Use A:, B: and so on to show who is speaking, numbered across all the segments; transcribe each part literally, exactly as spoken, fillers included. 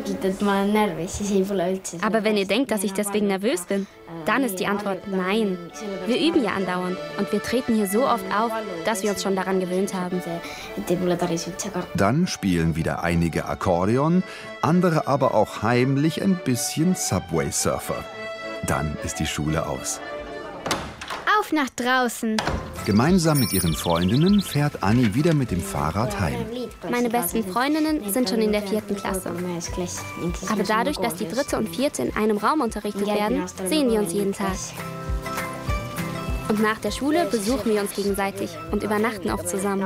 A: Aber wenn ihr denkt, dass ich deswegen nervös bin, dann ist die Antwort nein. Wir üben ja andauernd und wir treten hier so oft auf, dass wir uns schon daran gewöhnt haben.
B: Dann spielen wieder einige Akkordeon, andere aber auch heimlich ein bisschen Subway Surfer. Dann ist die Schule aus.
C: Auf nach draußen.
B: Gemeinsam mit ihren Freundinnen fährt Anni wieder mit dem Fahrrad heim.
A: Meine besten Freundinnen sind schon in der vierten Klasse. Aber dadurch, dass die dritte und vierte in einem Raum unterrichtet werden, sehen wir uns jeden Tag. Und nach der Schule besuchen wir uns gegenseitig und übernachten auch zusammen.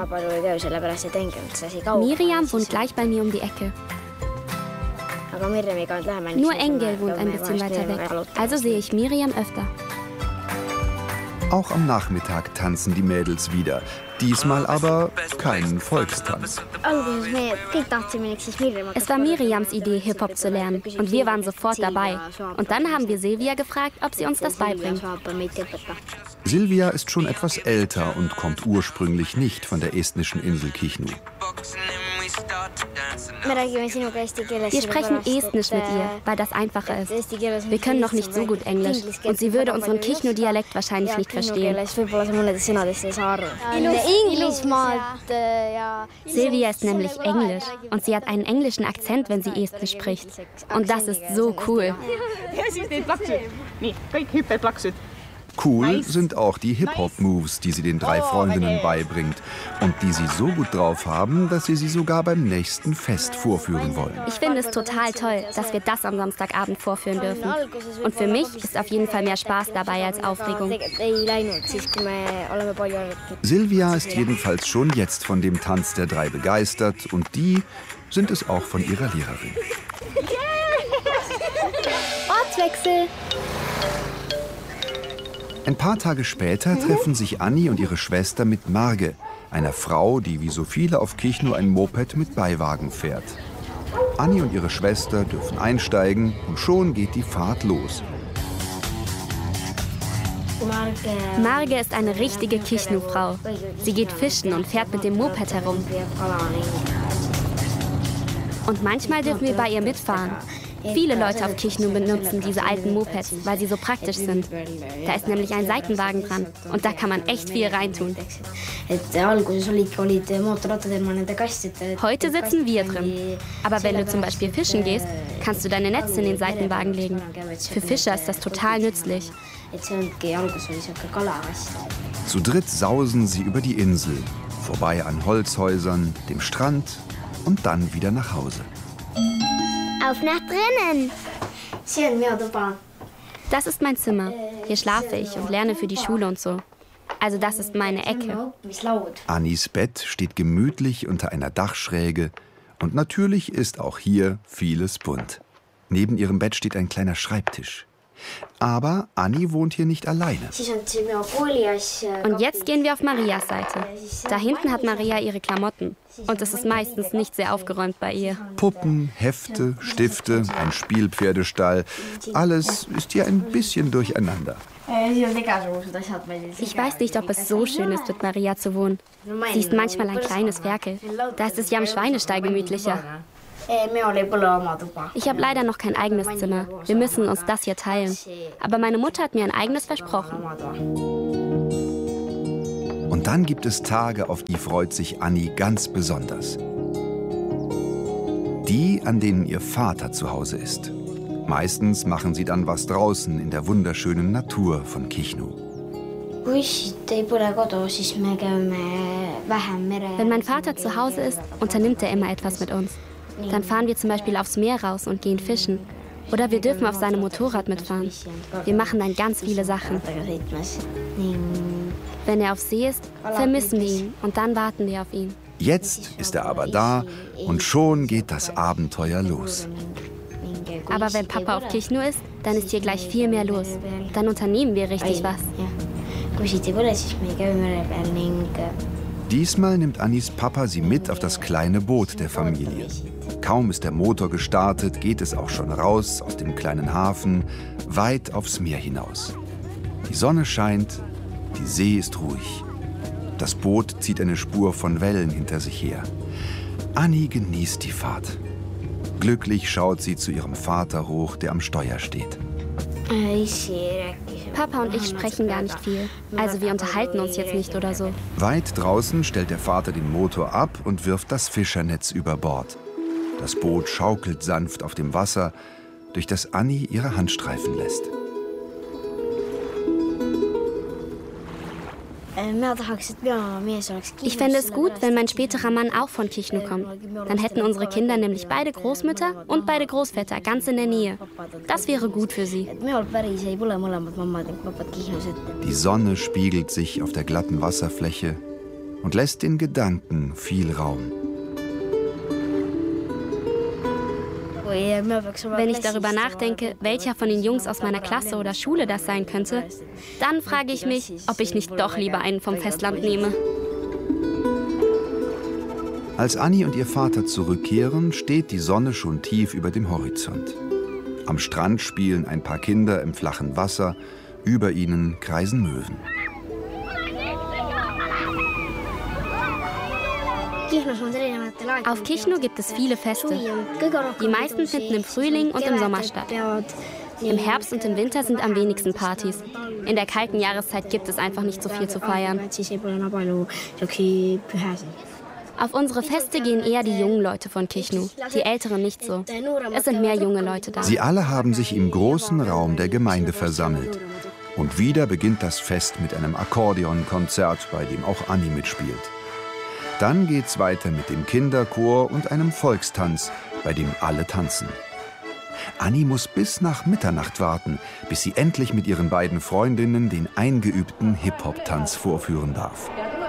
A: Miriam wohnt gleich bei mir um die Ecke. Nur Engel wohnt ein bisschen weiter weg, also sehe ich Miriam öfter.
B: Auch am Nachmittag tanzen die Mädels wieder. Diesmal aber keinen Volkstanz.
A: Es war Miriams Idee, Hip-Hop zu lernen. Und wir waren sofort dabei. Und dann haben wir Silvia gefragt, ob sie uns das beibringt.
B: Silvia ist schon etwas älter und kommt ursprünglich nicht von der estnischen Insel Kihnu.
A: Wir sprechen Estnisch mit ihr, weil das einfacher ist. Wir können noch nicht so gut Englisch und sie würde unseren Kihnu-Dialekt wahrscheinlich nicht verstehen. Silvia ist nämlich Englisch und sie hat einen englischen Akzent, wenn sie Estnisch spricht. Und das ist so cool.
B: Cool sind auch die Hip-Hop-Moves, die sie den drei Freundinnen beibringt und die sie so gut drauf haben, dass sie sie sogar beim nächsten Fest vorführen wollen.
A: Ich finde es total toll, dass wir das am Samstagabend vorführen dürfen. Und für mich ist auf jeden Fall mehr Spaß dabei als Aufregung.
B: Silvia ist jedenfalls schon jetzt von dem Tanz der drei begeistert und die sind es auch von ihrer Lehrerin.
C: Ortswechsel.
B: Ein paar Tage später treffen sich Anni und ihre Schwester mit Marge, einer Frau, die wie so viele auf Kihnu ein Moped mit Beiwagen fährt. Anni und ihre Schwester dürfen einsteigen und schon geht die Fahrt los.
A: Marge ist eine richtige Kihnu-Frau. Sie geht fischen und fährt mit dem Moped herum. Und manchmal dürfen wir bei ihr mitfahren. Viele Leute auf Kihnu benutzen diese alten Mopeds, weil sie so praktisch sind. Da ist nämlich ein Seitenwagen dran und da kann man echt viel reintun. Heute sitzen wir drin. Aber wenn du zum Beispiel fischen gehst, kannst du deine Netze in den Seitenwagen legen. Für Fischer ist das total nützlich.
B: Zu dritt sausen sie über die Insel, vorbei an Holzhäusern, dem Strand und dann wieder nach Hause.
C: Auf nach drinnen!
A: Das ist mein Zimmer. Hier schlafe ich und lerne für die Schule und so. Also das ist meine Ecke.
B: Annis Bett steht gemütlich unter einer Dachschräge und natürlich ist auch hier vieles bunt. Neben ihrem Bett steht ein kleiner Schreibtisch. Aber Anni wohnt hier nicht alleine.
A: Und jetzt gehen wir auf Marias Seite. Da hinten hat Maria ihre Klamotten. Und es ist meistens nicht sehr aufgeräumt bei ihr.
B: Puppen, Hefte, Stifte, ein Spielpferdestall. Alles ist hier ein bisschen durcheinander.
A: Ich weiß nicht, ob es so schön ist, mit Maria zu wohnen. Sie ist manchmal ein kleines Ferkel. Da ist es ja im Schweinestall gemütlicher. Ich habe leider noch kein eigenes Zimmer. Wir müssen uns das hier teilen. Aber meine Mutter hat mir ein eigenes versprochen.
B: Und dann gibt es Tage, auf die freut sich Anni ganz besonders. Die, an denen ihr Vater zu Hause ist. Meistens machen sie dann was draußen in der wunderschönen Natur von Kihnu.
A: Wenn mein Vater zu Hause ist, unternimmt er immer etwas mit uns. Dann fahren wir zum Beispiel aufs Meer raus und gehen fischen. Oder wir dürfen auf seinem Motorrad mitfahren. Wir machen dann ganz viele Sachen. Wenn er auf See ist, vermissen wir ihn und dann warten wir auf ihn.
B: Jetzt ist er aber da und schon geht das Abenteuer los.
A: Aber wenn Papa auf Kihnu ist, dann ist hier gleich viel mehr los. Dann unternehmen wir richtig was.
B: Diesmal nimmt Annis Papa sie mit auf das kleine Boot der Familie. Kaum ist der Motor gestartet, geht es auch schon raus aus dem kleinen Hafen, weit aufs Meer hinaus. Die Sonne scheint, die See ist ruhig. Das Boot zieht eine Spur von Wellen hinter sich her. Anni genießt die Fahrt. Glücklich schaut sie zu ihrem Vater hoch, der am Steuer steht.
A: Papa und ich sprechen gar nicht viel. Also wir unterhalten uns jetzt nicht oder so.
B: Weit draußen stellt der Vater den Motor ab und wirft das Fischernetz über Bord. Das Boot schaukelt sanft auf dem Wasser, durch das Annie ihre Hand streifen lässt.
A: Ich fände es gut, wenn mein späterer Mann auch von Kichnu kommt. Dann hätten unsere Kinder nämlich beide Großmütter und beide Großväter ganz in der Nähe. Das wäre gut für sie.
B: Die Sonne spiegelt sich auf der glatten Wasserfläche und lässt den Gedanken viel Raum.
A: Wenn ich darüber nachdenke, welcher von den Jungs aus meiner Klasse oder Schule das sein könnte, dann frage ich mich, ob ich nicht doch lieber einen vom Festland nehme.
B: Als Annie und ihr Vater zurückkehren, steht die Sonne schon tief über dem Horizont. Am Strand spielen ein paar Kinder im flachen Wasser, über ihnen kreisen Möwen.
A: Auf Kichnu gibt es viele Feste. Die meisten finden im Frühling und im Sommer statt. Im Herbst und im Winter sind am wenigsten Partys. In der kalten Jahreszeit gibt es einfach nicht so viel zu feiern. Auf unsere Feste gehen eher die jungen Leute von Kichnu, die Älteren nicht so. Es sind mehr junge Leute da.
B: Sie alle haben sich im großen Raum der Gemeinde versammelt. Und wieder beginnt das Fest mit einem Akkordeonkonzert, bei dem auch Annie mitspielt. Dann geht's weiter mit dem Kinderchor und einem Volkstanz, bei dem alle tanzen. Annie muss bis nach Mitternacht warten, bis sie endlich mit ihren beiden Freundinnen den eingeübten Hip-Hop-Tanz vorführen darf.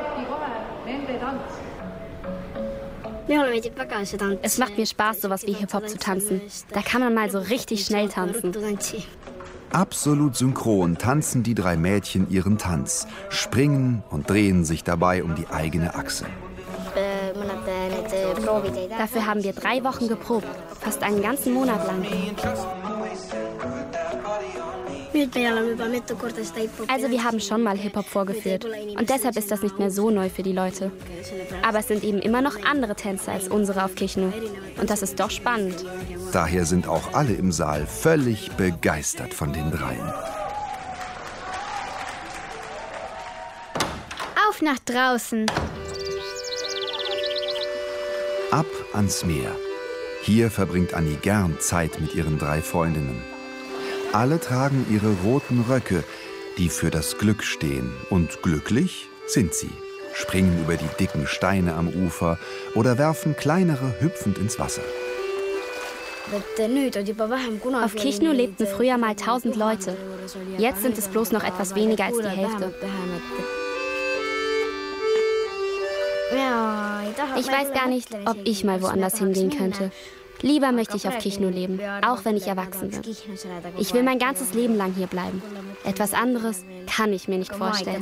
A: Es macht mir Spaß, sowas wie Hip-Hop zu tanzen. Da kann man mal so richtig schnell tanzen.
B: Absolut synchron tanzen die drei Mädchen ihren Tanz, springen und drehen sich dabei um die eigene Achse.
A: Dafür haben wir drei Wochen geprobt, fast einen ganzen Monat lang. Also wir haben schon mal Hip-Hop vorgeführt und deshalb ist das nicht mehr so neu für die Leute. Aber es sind eben immer noch andere Tänze als unsere auf Kichnu und das ist doch spannend.
B: Daher sind auch alle im Saal völlig begeistert von den dreien.
C: Auf nach draußen!
B: Ab ans Meer. Hier verbringt Annie gern Zeit mit ihren drei Freundinnen. Alle tragen ihre roten Röcke, die für das Glück stehen. Und glücklich sind sie. Springen über die dicken Steine am Ufer oder werfen kleinere hüpfend ins Wasser.
A: Auf Kichnu lebten früher mal tausend Leute. Jetzt sind es bloß noch etwas weniger als die Hälfte. Ich weiß gar nicht, ob ich mal woanders hingehen könnte. Lieber möchte ich auf Kichnu leben, auch wenn ich erwachsen bin. Ich will mein ganzes Leben lang hier bleiben. Etwas anderes kann ich mir nicht vorstellen.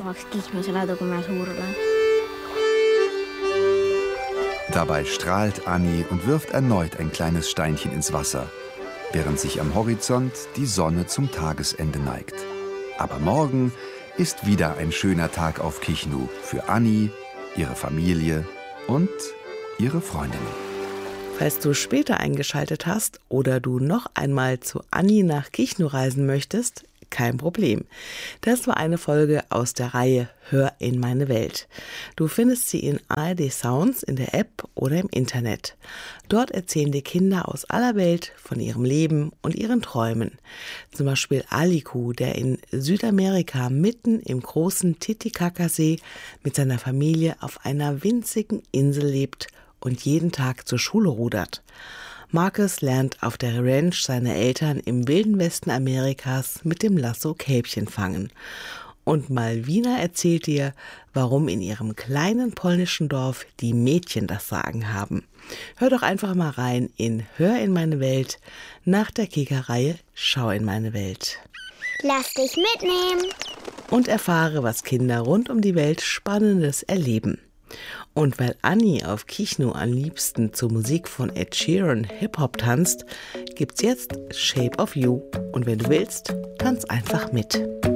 B: Dabei strahlt Annie und wirft erneut ein kleines Steinchen ins Wasser, während sich am Horizont die Sonne zum Tagesende neigt. Aber morgen ist wieder ein schöner Tag auf Kichnu für Annie, ihre Familie und ihre Freundinnen.
D: Falls du später eingeschaltet hast oder du noch einmal zu Annie nach Kichnu reisen möchtest, kein Problem. Das war eine Folge aus der Reihe Hör in meine Welt. Du findest sie in A R D Sounds, in der App oder im Internet. Dort erzählen dir Kinder aus aller Welt von ihrem Leben und ihren Träumen. Zum Beispiel Aliku, der in Südamerika mitten im großen Titicacasee mit seiner Familie auf einer winzigen Insel lebt und jeden Tag zur Schule rudert. Marcus lernt auf der Ranch seiner Eltern im wilden Westen Amerikas mit dem Lasso Kälbchen fangen. Und Malvina erzählt dir, warum in ihrem kleinen polnischen Dorf die Mädchen das Sagen haben. Hör doch einfach mal rein in Hör in meine Welt nach der Kika-Reihe Schau in meine Welt.
C: Lass dich mitnehmen.
D: Und erfahre, was Kinder rund um die Welt Spannendes erleben. Und weil Annie auf Kichnu am liebsten zur Musik von Ed Sheeran Hip-Hop tanzt, gibt's jetzt Shape of You. Und wenn du willst, tanz einfach mit.